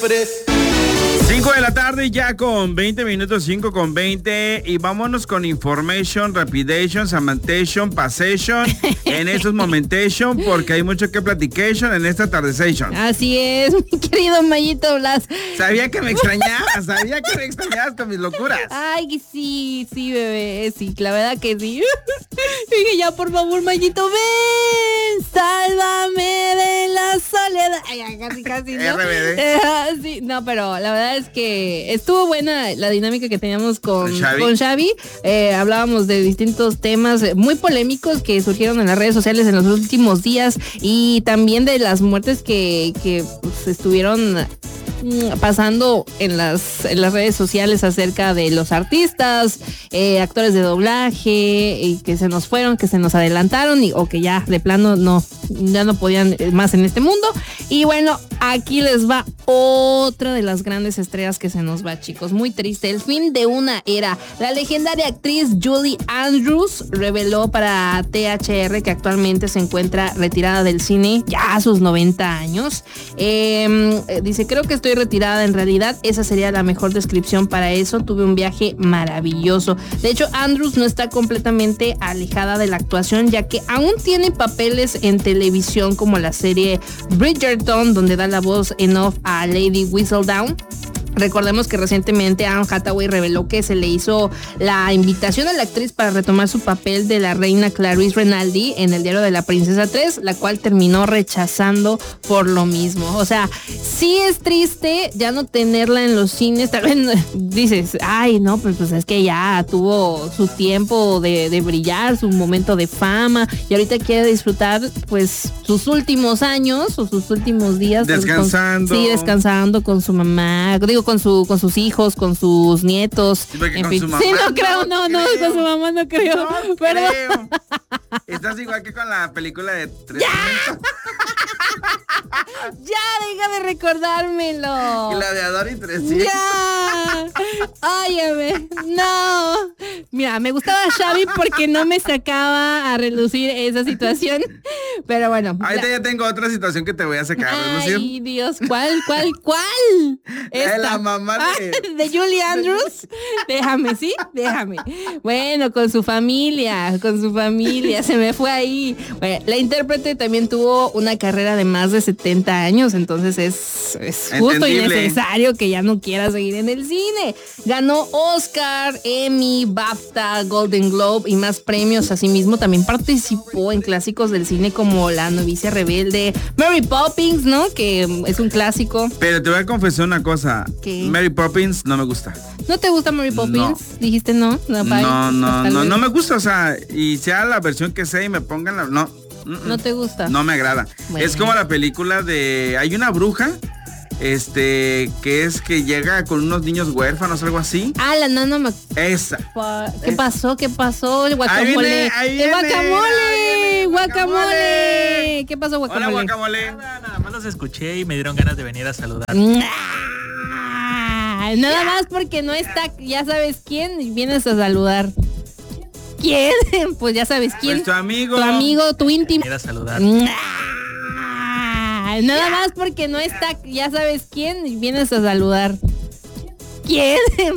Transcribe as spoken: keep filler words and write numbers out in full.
cinco de la tarde ya con veinte minutos, cinco con veinte, y vámonos con information, rapidation, samantation, passation, en estos momentation, porque hay mucho que platication en esta tardesation. Así es, mi querido Mayito Blas. Sabía que me extrañabas, sabía que me extrañabas con mis locuras. Ay, sí, sí, bebé, sí, la verdad que sí. Dije, ya, por favor, Mayito, ven, sálvame de la soledad. Ay, casi, casi, ¿no? R B D. Eh, sí, no, pero la verdad es que estuvo buena la dinámica que teníamos con Xavi. Con Xavi. Eh, hablábamos de distintos temas muy polémicos que surgieron en las redes sociales en los últimos días y también de las muertes que, que pues, estuvieron pasando en las, en las redes sociales acerca de los artistas, eh, actores de doblaje, y que se nos fueron, que se nos adelantaron y, o que ya de plano no, ya no podían más en este mundo. Y bueno, aquí les va otra de las grandes estrellas que se nos va, chicos. Muy triste, el fin de una era. La legendaria actriz Julie Andrews reveló para T H R que actualmente se encuentra retirada del cine ya a sus noventa años. Eh, dice, creo que estoy retirada, en realidad esa sería la mejor descripción para eso. Tuve un viaje maravilloso. De hecho, Andrews no está completamente alejada de la actuación, ya que aún tiene papeles en televisión como la serie Bridgerton, donde da la voz en off a Lady Whistledown. Recordemos que recientemente Anne Hathaway reveló que se le hizo la invitación a la actriz para retomar su papel de la reina Clarice Rinaldi en El diario de la princesa tres, la cual terminó rechazando por lo mismo. O sea, sí es triste ya no tenerla en los cines. Tal vez dices, ay, no, pues, pues es que ya tuvo su tiempo de, de brillar, su momento de fama, y ahorita quiere disfrutar pues sus últimos años o sus últimos días. Descansando. Con, sí, descansando con su mamá. Digo, con su con sus hijos, con sus nietos. En con fin. Su mamá, sí, no creo, no, no, creo. con su mamá no creo. No pero... creo. Estás igual que con la película de tres. ¡Ya! Ya, deja de recordármelo. Gladiador y trescientos. Ya. Óyeme, no. Mira, me gustaba Xavi porque no me sacaba a relucir esa situación. Pero bueno. Ahorita ya tengo otra situación que te voy a sacar a relucir. Ay, Dios, ¿cuál, cuál, cuál? Esta. La mamá de... Ah, de Julie Andrews. Déjame, ¿sí? Déjame. Bueno, con su familia, con su familia, se me fue ahí. Bueno, la intérprete también tuvo una carrera de más de setenta años, entonces es, es justo y necesario que ya no quiera seguir en el cine. Ganó Oscar, Emmy, BAFTA, Golden Globe y más premios. Asimismo, también participó en clásicos del cine como La novicia rebelde, Mary Poppins, ¿no? Que es un clásico. Pero te voy a confesar una cosa. ¿Qué? Mary Poppins no me gusta. ¿No te gusta Mary Poppins? No. Dijiste no. No, no, no, no, no me gusta, o sea, y sea la versión que sea y me pongan la... No. ¿No te gusta? No me agrada. Bueno. Es como la película de... Hay una bruja, este, que es que llega con unos niños huérfanos, algo así. Ah, la nana me... Esa. ¿Qué pasó? ¿Qué pasó? El guacamole. Ahí viene, ahí viene, ¡El guacamole! Ahí viene, ¡Guacamole! guacamole! ¿Qué pasó, guacamole? Hola, guacamole. Nada, nada más los escuché y me dieron ganas de venir a saludar. Ah, nada más porque no está, ya sabes quién, vienes a saludar. ¿Quién? Pues ya sabes quién. Pues tu amigo. Tu amigo, tu íntimo. Venir a saludar. Ah, nada más porque no está, ya sabes quién, vienes a saludar. ¿Quién?